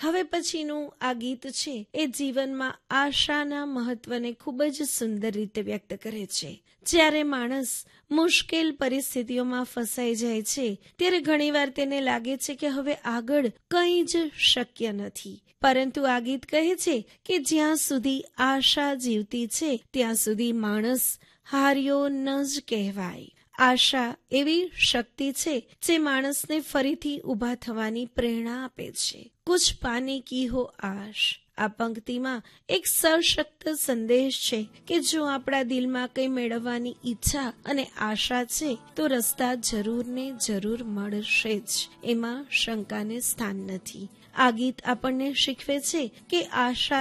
હવે પછીનું આ ગીત છે એ જીવનમાં આશાના મહત્વને ખૂબ જ સુંદર રીતે વ્યક્ત કરે છે. જ્યારે માણસ મુશ્કેલ પરિસ્થિતિઓમાં ફસાઈ જાય છે ત્યારે ઘણીવાર તેને લાગે છે કે હવે આગળ કંઈ જ શક્ય નથી. પરંતુ આ ગીત કહે છે કે જ્યાં સુધી આશા જીવતી છે ત્યાં સુધી માણસ હાર્યો ન જ કહેવાય. આશા એવી શક્તિ છે જે માણસને ફરીથી ઊભા થવાની પ્રેરણા આપે છે. કુછ પાને કી હો આશ. આ પંક્તિમાં એક સશક્ત સંદેશ છે કે જો આપણા દિલમાં કંઈ મેળવવાની ઈચ્છા અને આશા છે તો રસ્તા જરૂર ને જરૂર મળશે જ, એમાં શંકાને સ્થાન નથી. આ ગીત આપણને શીખવે છે કે આશા